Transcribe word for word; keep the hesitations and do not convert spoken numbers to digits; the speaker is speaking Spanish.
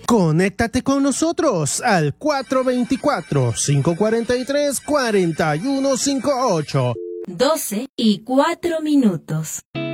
Conéctate con nosotros al cuatro dos cuatro, cinco cuatro tres, cuatro uno cinco ocho. doce y cuatro minutos.